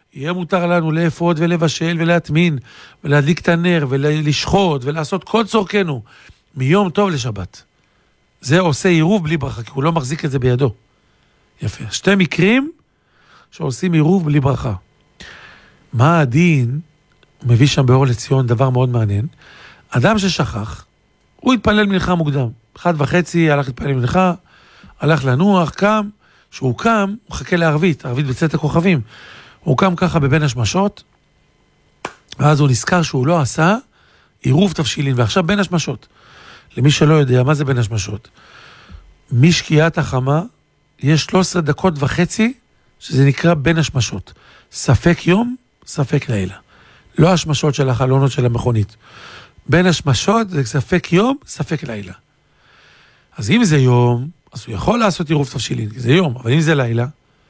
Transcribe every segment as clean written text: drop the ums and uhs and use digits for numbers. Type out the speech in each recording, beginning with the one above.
יהיה מותר לנו לאפות ולבשל ולהטמין, ולהדליק את הנר ולשחוט ולעשות כל צורכנו מיום טוב לשבת. זה עושה עירוב בלי ברכה, כי הוא לא מחזיק את זה בידו. יפה. שתי מקרים שעושים עירוב בלי ברכה. מה הדין? מביא שם באור לציון דבר מאוד מעניין. אדם ששכח, הוא התפלל מנחה מוקדם. 1:30, הלך להתפלל מנחה, הלך לנוח, קם. שהוא קם, הוא חכה לערבית, ערבית בצאת הכוכבים. הוא קם ככה בבין השמשות, ואז הוא נזכר שהוא לא עשה עירוב תבשילין, ועכשיו בין השמשות. למי שלא יודע, מה זה בין השמשות? משקיעת החמה, יש 13.5 דקות, שזה נקרא בין השמשות. ספק יום, ספק לילה. לא השמשות של החלונות של המכונית. בין השמשות זה ספק יום, ספק לילה. אז אם זה יום, אז הוא יכול לעשות עירוב תבשילין, כי זה יום, אבל אם זה לילה,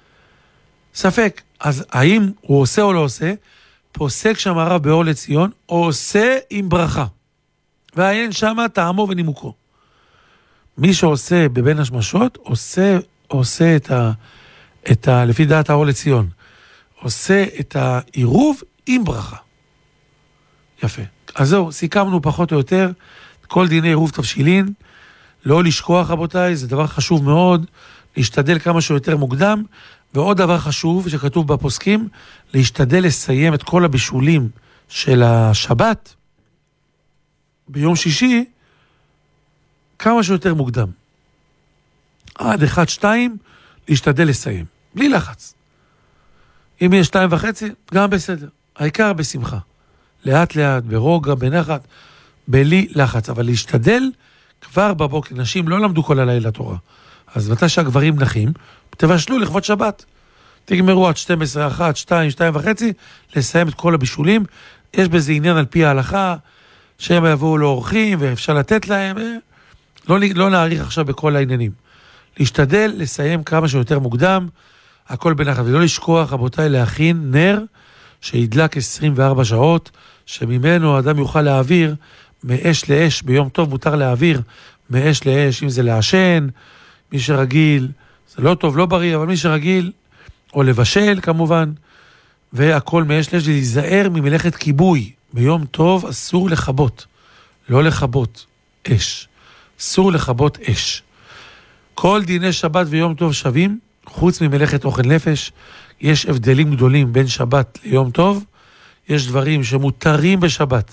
ספק. אז האם הוא עושה או לא עושה? פוסק שם הרב באור לציון, עושה עם ברכה. והעין שם טעמו ונימוקו. מי שעושה בבין השמשות, עושה לפי דעת האור לציון, עושה את העירוב עם ברכה. יפה. אז זהו, סיכמנו פחות או יותר כל דיני עירוב תבשילין. לא לשכוח, רבותיי, זה דבר חשוב מאוד, להשתדל כמה שיותר מוקדם, ועוד דבר חשוב שכתוב בפוסקים, להשתדל לסיים את כל הבישולים של השבת ביום שישי כמה שיותר מוקדם. עד 1-2 להשתדל לסיים, בלי לחץ. אם יש 2.5, גם בסדר. העיקר בשמחה. לאט לאט, ברוגע, בנחת, בלי לחץ. אבל להשתדל כבר בבוקר. נשים לא למדו כל הלילה תורה. אז מתי שהגברים נחים, תבשלו לכבוד שבת. תגמרו עד 12, 1, 2, 2.5, לסיים את כל הבישולים. יש בזה עניין על פי ההלכה, שהם יבואו לאורחים ואפשר לתת להם. לא נעריך עכשיו בכל העניינים. להשתדל לסיים כמה שיותר מוקדם, הכל בנחת. ולא לשכוח, רבותיי, להכין נר שידלק 24 שעות, שממנו האדם יוכל להעביר מאש לאש. ביום טוב מותר להעביר מאש לאש, אם זה לעשן, מי שרגיל, זה לא טוב, לא בריא, אבל מי שרגיל, או לבשל כמובן, והכל מאש לאש, להיזהר ממלאכת כיבוי. ביום טוב אסור לכבות, לא לכבות אש. אסור לכבות אש. כל דיני שבת ויום טוב שווים, חוץ ממלאכת אוכל נפש. יש הבדלים גדולים בין שבת ליום טוב. יש דברים שמותרים בשבת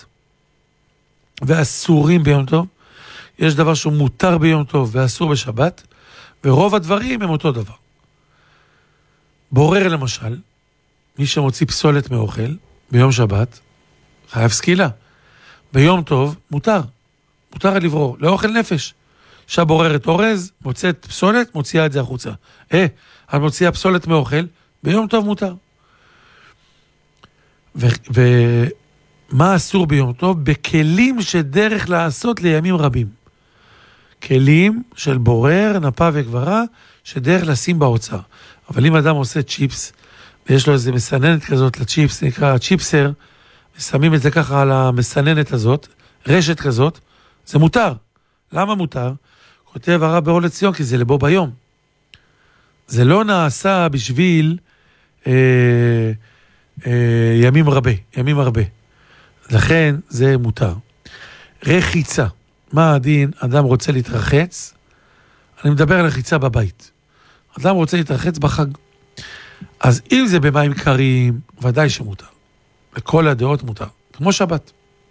ואסורים ביום טוב. יש דבר שהוא מותר ביום טוב ואסור בשבת. ורוב הדברים הם אותו דבר. בורר למשל, מי שמוציא פסולת מאוכל ביום שבת, חייב סקילה. ביום טוב מותר. מותר לברור, לאוכל נפש. אישה בוררת אורז, מוצאת פסולת, מוציאה את זה החוצה. את מוציאה פסולת מאוכל, ביום טוב מותר. ומה אסור ביום טוב? בכלים שדרך לעשות לימים רבים. כלים של בורר, נפה וגברה, שדרך לשים באוצר. אבל אם אדם עושה צ'יפס, ויש לו איזה מסננת כזאת לצ'יפס, נקרא צ'יפסר, ושמים את זה ככה על המסננת הזאת, רשת כזאת, זה מותר. למה מותר? כותב הרב באור לציון, כי זה לבו ביום. זה לא נעשה בשביל ימים הרבה. לכן זה מותר. רחיצה. מה הדין? אדם רוצה להתרחץ. אני מדבר על רחיצה בבית. אדם רוצה להתרחץ בחג. אז אם זה במים קרים, ודאי שמותר. לכל הדעות מותר. כמו שבת.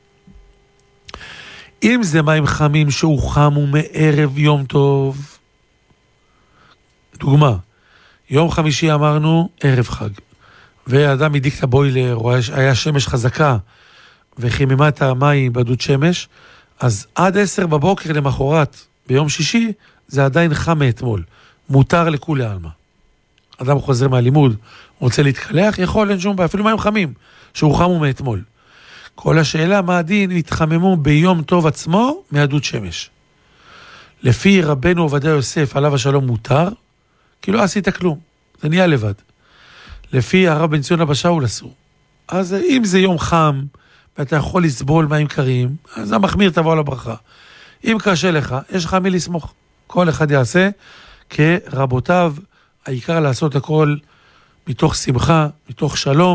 אם זה מים חמים שהוא חם ומערב יום טוב, דוגמה, יום חמישי אמרנו ערב חג, ואדם הדיק את הבוילר, או היה שמש חזקה, וחיממה את המים בדוד שמש, אז עד 10 בבוקר למחרת, ביום שישי, זה עדיין חם מאתמול. מותר לכולי עלמא. אדם חוזר מהלימוד, רוצה להתקלח, יכול, אין שום בעיה, אפילו מים חמים, שהוא חם מאתמול. כל השאלה, מה הדין, התחממו ביום טוב עצמו מהדוד שמש. לפי רבנו עובדיה יוסף, עליו השלום מותר, כי לא עשית כלום, זה נהיה לבד. לפי הרב בן ציון אבא שאול אסור. אז אם זה יום חם, ואתה יכול לסבול מים קרים, אז המחמיר תבוא על הברכה. אם קשה לך, יש לך מי לסמוך. כל אחד יעשה כרבותיו, העיקר לעשות הכל מתוך שמחה, מתוך שלום,